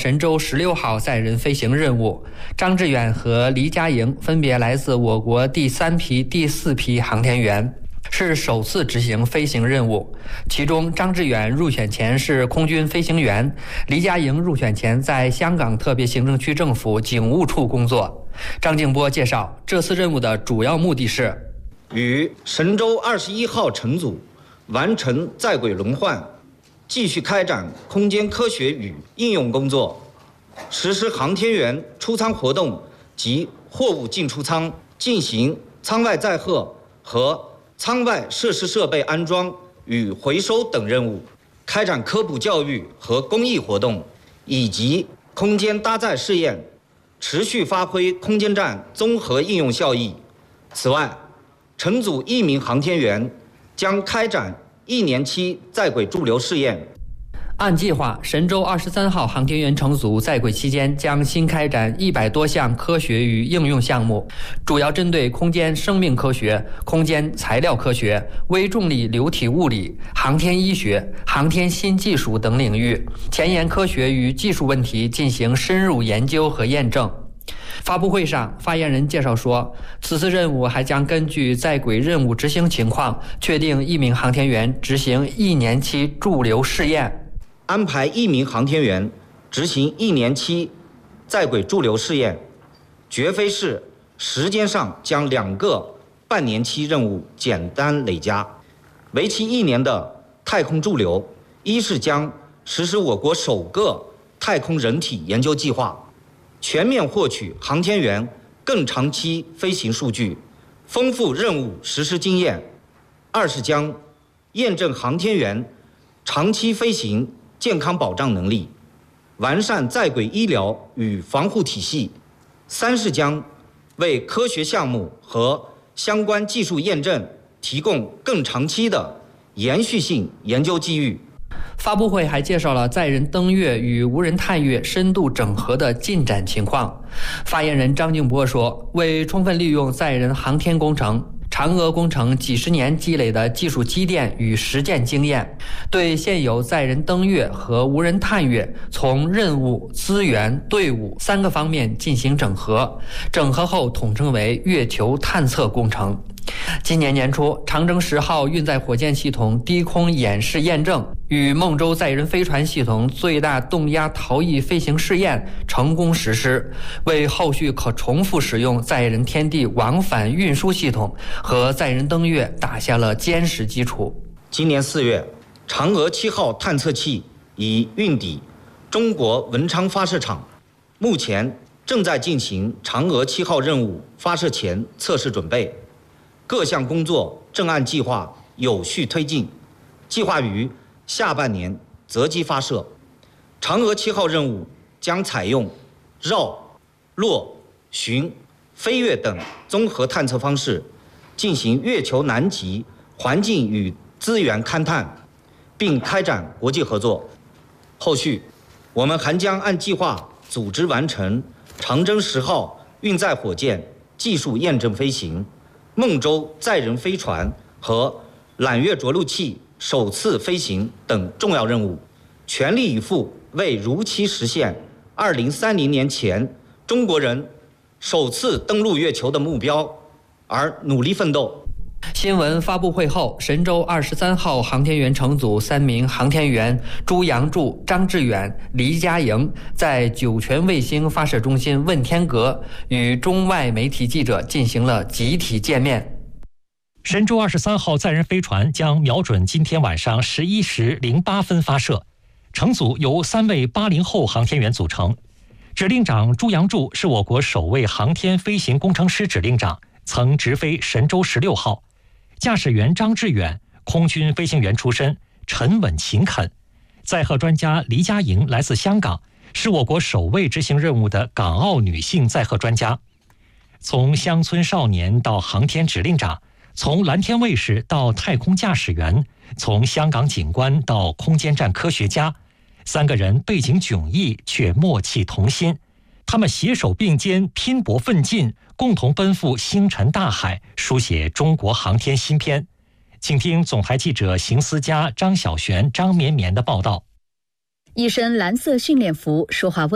神舟16号载人飞行任务。张志远和黎佳莹分别来自我国第3批、第4批航天员，是首次执行飞行任务。其中，张志远入选前是空军飞行员，黎佳莹入选前在香港特别行政区政府警务处工作。张静波介绍，这次任务的主要目的是与神舟21号乘组完成在轨轮换，继续开展空间科学与应用工作，实施航天员出舱活动及货物进出舱，进行舱外载荷和舱外设施设备安装与回收等任务，开展科普教育和公益活动，以及空间搭载试验，持续发挥空间站综合应用效益。此外，乘组1名航天员将开展1年期在轨驻留试验。 按计划，神舟23号航天员乘组在轨期间将新开展100多项科学与应用项目，主要针对空间生命科学、空间材料科学、微重力流体物理、航天医学、航天新技术等领域，前沿科学与技术问题进行深入研究和验证。发布会上，发言人介绍说，此次任务还将根据在轨任务执行情况，确定1名航天员执行1年期驻留试验， 安排1名航天员执行1年期在轨驻留试验，绝非是时间上将2个半年期任务简单累加。为期1年的太空驻留，一是将实施我国首个太空人体研究计划，全面获取航天员更长期飞行数据，丰富任务实施经验；二是将验证航天员长期飞行健康保障能力，完善在轨医疗与防护体系；三是将为科学项目和相关技术验证提供更长期的延续性研究机遇。 发布会还介绍了载人登月与无人探月深度整合的进展情况。发言人张静波说，为充分利用载人航天工程、嫦娥工程几十年积累的技术积淀与实践经验，对现有载人登月和无人探月从任务、资源、队伍3个方面进行整合，整合后统称为月球探测工程。今年年初，长征10号运载火箭系统低空演示验证与孟舟载人飞船系统最大动压逃逸飞行试验成功实施，为后续可重复使用载人天地往返运输系统和载人登月打下了坚实基础。 今年4月，嫦娥7号探测器已运抵中国文昌发射场，目前正在进行嫦娥7号任务发射前测试准备。各项工作正按计划有序推进，计划于下半年择机发射。嫦娥7号任务将采用绕、落、巡、飞跃等综合探测方式，进行月球南极环境与资源勘探，并开展国际合作。后续，我们还将按计划组织完成长征10号运载火箭技术验证飞行、孟舟载人飞船和揽月着陆器首次飞行等重要任务，全力以赴为如期实现2030年前中国人首次登陆月球的目标而努力奋斗。 新闻发布会后，神舟23号航天员乘组3名航天员朱杨柱、张志远、黎佳莹在酒泉卫星发射中心问天阁与中外媒体记者进行了集体见面。 神舟23号载人飞船将瞄准今天晚上11时08分发射，乘组由3位80后航天员组成。指令长朱杨柱是我国首位航天飞行工程师指令长，曾直飞神舟16号。驾驶员张志远，空军飞行员出身，沉稳勤恳。载荷专家黎佳莹来自香港，是我国首位执行任务的港澳女性载荷专家。从乡村少年到航天指令长，从蓝天卫士到太空驾驶员，从香港警官到空间站科学家，3个人背景迥异却默契同心。他们携手并肩，拼搏奋进，共同奔赴星辰大海，书写中国航天新篇。请听总台记者邢思佳、张晓璇、张绵绵的报道。 一身蓝色训练服，说话